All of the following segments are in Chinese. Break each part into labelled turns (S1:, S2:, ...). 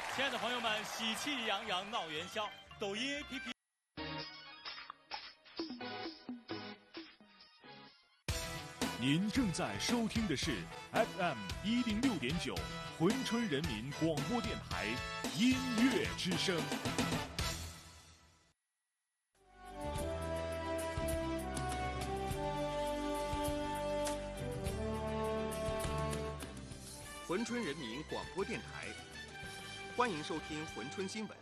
S1: 亲爱的朋友们，喜气洋洋闹元宵，抖音 APP。
S2: 您正在收听的是 FM106.9珲春人民广播电台音乐之声。
S3: 珲春人民广播电台，欢迎收听珲春新闻。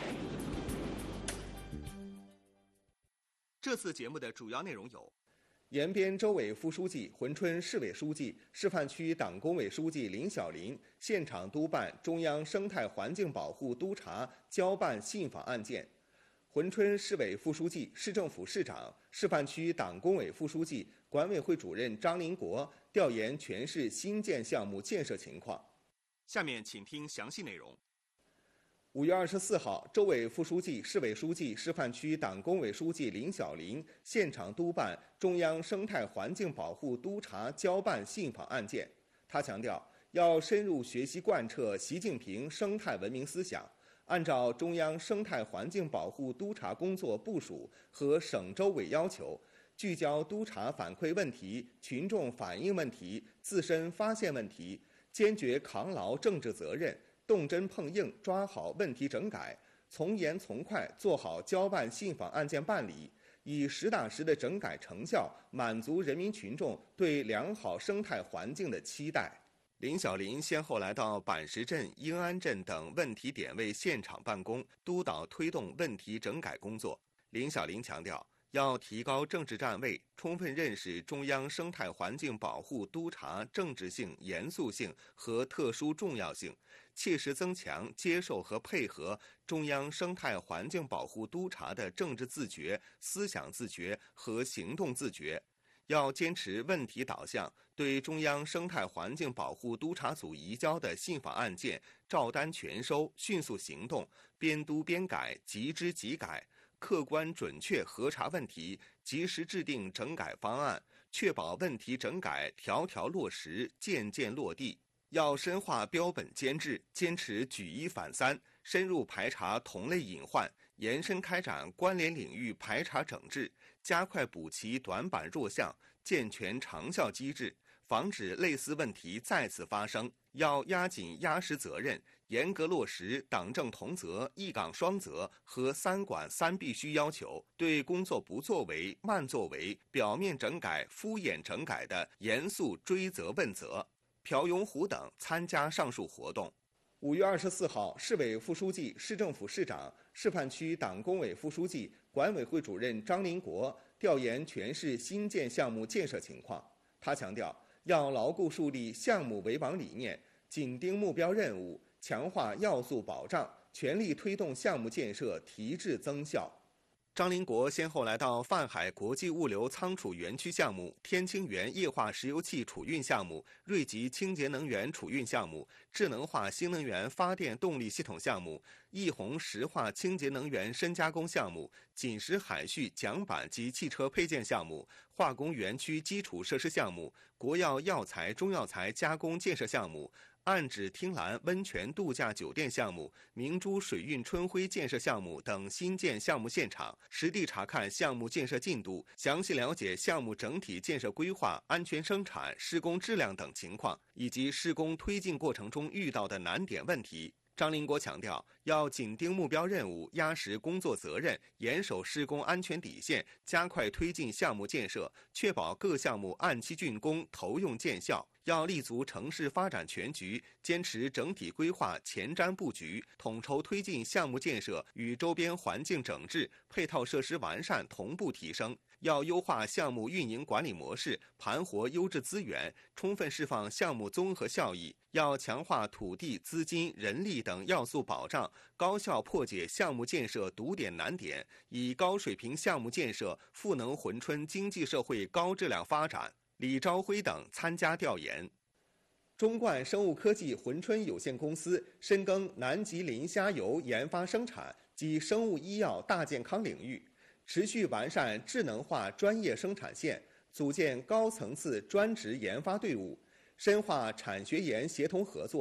S3: 这次节目的主要内容有：延边州委副书记、珲春市委书记、示范区党工委书记林小林现场督办中央生态环境保护督查交办信访案件；珲春市委副书记、市政府市长、示范区党工委副书记、管委会主任张林国调研全市新建项目建设情况。下面请听详细内容。5月24号，州委副书记、市委书记、示范区党工委书记林小林现场督办中央生态环境保护督查交办信访案件。他强调，要深入学习贯彻习近平生态文明思想，按照中央生态环境保护督查工作部署和省州委要求，聚焦督查反馈问题、群众反映问题、自身发现问题，坚决扛牢政治责任，动真碰硬抓好问题整改，从严从快做好交办信访案件办理，以实打实的整改成效满足人民群众对良好生态环境的期待。林小林先后来到板石镇、英安镇等问题点位现场办公，督导推动问题整改工作。林小林强调，要提高政治站位，充分认识中央生态环境保护督查政治性、严肃性和特殊重要性，切实增强接受和配合中央生态环境保护督查的政治自觉、思想自觉和行动自觉。要坚持问题导向，对中央生态环境保护督查组移交的信访案件照单全收，迅速行动，边督边改，即知即改，客观准确核查问题，及时制定整改方案，确保问题整改条条落实，件件落地。要深化标本兼治，坚持举一反三，深入排查同类隐患，延伸开展关联领域排查整治，加快补齐短板弱项，健全长效机制，防止类似问题再次发生。要压紧压实责任，严格落实党政同责、一岗双责和三管三必须要求，对工作不作为、慢作为、表面整改、敷衍整改的严肃追责问责。朴永虎等参加上述活动。5月24号，市委副书记、市政府市长、示范区党工委副书记、管委会主任张林国调研全市新建项目建设情况。他强调，要牢固树立项目为王理念，紧盯目标任务，强化要素保障，全力推动项目建设提质增效。张林国先后来到泛海国际物流仓储园区项目、天清园液化石油气储运项目、瑞吉清洁能源储运项目、智能化新能源发电动力系统项目、益宏石化清洁能源深加工项目、锦石海旭桨板及汽车配件项目、化工园区基础设施项目、国药药材中药材加工建设项目、岸芷汀兰温泉度假酒店项目、明珠水运春晖建设项目等新建项目现场，实地查看项目建设进度，详细了解项目整体建设规划、安全生产、施工质量等情况，以及施工推进过程中遇到的难点问题。张林国强调，要紧盯目标任务，压实工作责任，严守施工安全底线，加快推进项目建设，确保各项目按期竣工、投用见效。要立足城市发展全局，坚持整体规划、前瞻布局，统筹推进项目建设与周边环境整治、配套设施完善同步提升。要优化项目运营管理模式，盘活优质资源，充分释放项目综合效益。要强化土地、资金、人力等要素保障，高效破解项目建设堵点难点，以高水平项目建设赋能珲春经济社会高质量发展。李朝辉等参加调研。中冠生物科技珲春有限公司深耕南极磷虾油研发生产及生物医药大健康领域，持续完善智能化专业生产线，组建高层次专职研发队伍，深化产学研协同合作，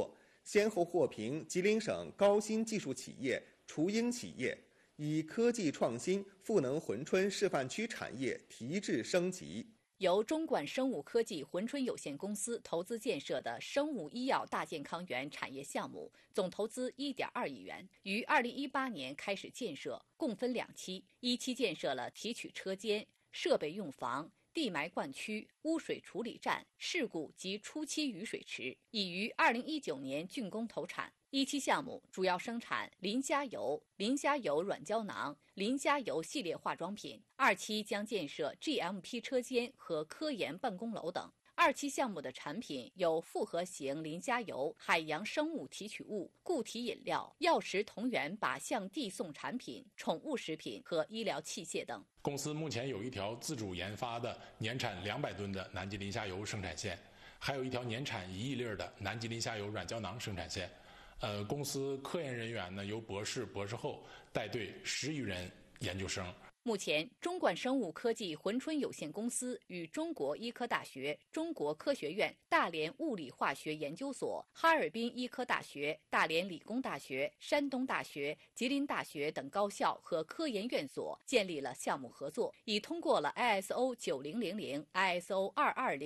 S3: 先后获评吉林省高新技术企业、雏鹰企业，以科技创新赋能珲春示范区产业提质升级。
S4: 由中管生物科技珲春有限公司投资建设的生物医药大健康园产业项目，总投资1.2亿元，于2018年开始建设，共分2期。一期建设了提取车间、设备用房、地埋灌区、污水处理站、事故及初期雨水池，已于2019年竣工投产。一期项目主要生产磷虾油、磷虾油软胶囊、磷虾油系列化妆品。二期将建设 GMP 车间和科研办公楼等。二期项目的产品有复合型磷虾油、海洋生物提取物、固体饮料、药食同源靶向递送产品、宠物食品和医疗器械等。
S5: 公司目前有一条自主研发的年产200吨的南极磷虾油生产线，还有一条年产1亿粒的南极磷虾油软胶囊生产线。公司科研人员呢由博士、博士后带队10余人研究生。
S4: 目前，中管生物科技珲春有限公司与中国医科大学、中国科学院、大连物理化学研究所、哈尔滨医科大学、大连理工大学、山东大学、吉林大学等高校和科研院所建立了项目合作，已通过了 ISO 9000、ISO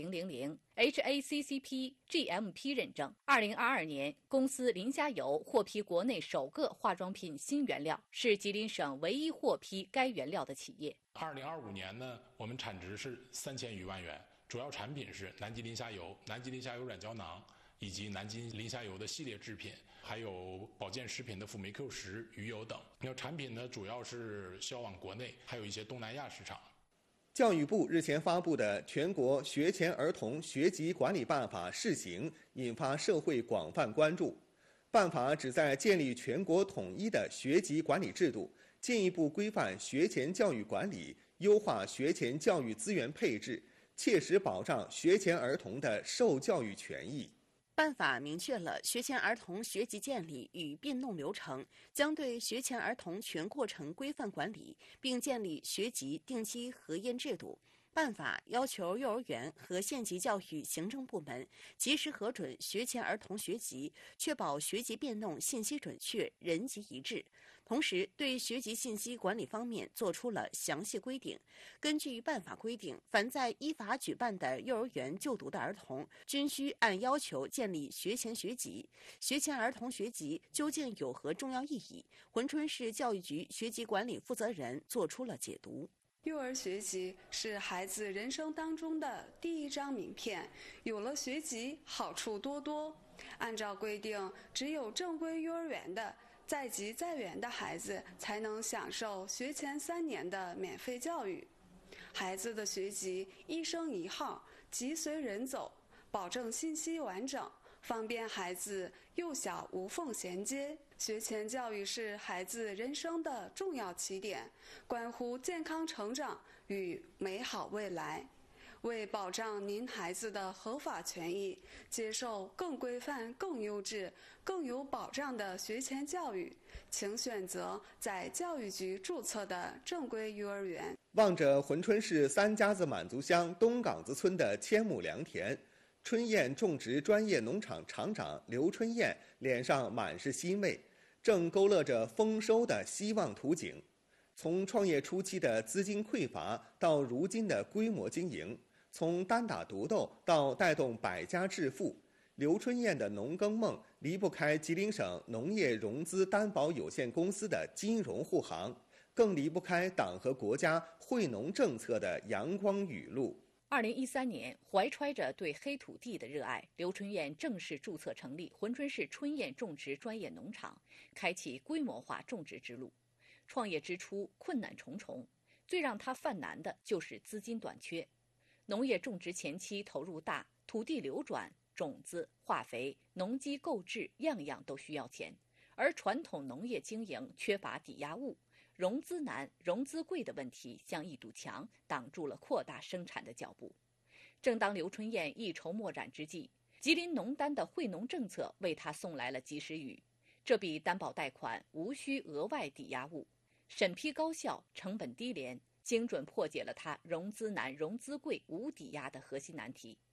S4: 22000、HACCP、GMP 认证。2022年，公司磷虾油获批国内首个化妆品新原料，是吉林省唯一获批该原料的企业。
S5: 2025年呢，我们产值是3000余万元，主要产品是南极磷虾油、南极磷虾油软胶囊以及南极磷虾油的系列制品，还有保健食品的辅酶 Q10、鱼油等。产品呢主要是销往国内，还有一些东南亚市场。
S3: 教育部日前发布的《全国学前儿童学籍管理办法》试行，引发社会广泛关注。办法旨在建立全国统一的学籍管理制度，进一步规范学前教育管理，优化学前教育资源配置，切实保障学前儿童的受教育权益。
S6: 办法明确了学前儿童学籍建立与变动流程，将对学前儿童全过程规范管理，并建立学籍定期核验制度。办法要求幼儿园和县级教育行政部门及时核准学前儿童学籍，确保学籍变动信息准确、人籍一致。同时，对学籍信息管理方面作出了详细规定。根据办法规定，凡在依法举办的幼儿园就读的儿童，均需按要求建立学前学籍。学前儿童学籍究竟有何重要意义？珲春市教育局学籍管理负责人作出了解读。
S7: 幼儿学籍是孩子人生当中的第一张名片，有了学籍，好处多多。按照规定，只有正规幼儿园的在籍在园的孩子才能享受学前3年的免费教育。孩子的学籍一生一号，籍随人走，保证信息完整，方便孩子幼小无缝衔接。学前教育是孩子人生的重要起点，关乎健康成长与美好未来。为保障您孩子的合法权益，接受更规范、更优质、更有保障的学前教育，请选择在教育局注册的正规幼儿园。
S3: 望着珲春市3家子满族乡东岗子村的千亩良田，春燕种植专业农场厂长刘春燕脸上满是欣慰，正勾勒着丰收的希望图景。从创业初期的资金匮乏到如今的规模经营，从单打独斗到带动百家致富，刘春燕的农耕梦离不开吉林省农业融资担保有限公司的金融护航，更离不开党和国家惠农政策的阳光雨露。
S4: 2013年，怀揣着对黑土地的热爱，刘春燕正式注册成立珲春市春燕种植专业农场，开启规模化种植之路。创业之初困难重重，最让他犯难的就是资金短缺。农业种植前期投入大，土地流转、种子、化肥、农机购置样样都需要钱，而传统农业经营缺乏抵押物，融资难、融资贵的问题像一堵墙，挡住了扩大生产的脚步。正当刘春燕一筹莫展之际，吉林农单的惠农政策为他送来了及时雨。这笔担保贷款无需额外抵押物，审批高效，成本低廉，精准破解了他融资难、融资贵、无抵押的核心难题。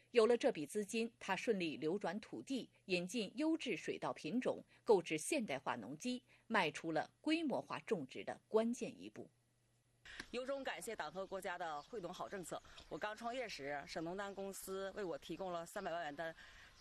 S4: 有了这笔资金，他顺利流转土地，引进优质水稻品种，购置现代化农机，迈出了规模化种植的关键一步。
S8: 由衷感谢党和国家的惠农好政策。我刚创业时，省农单公司为我提供了300万元的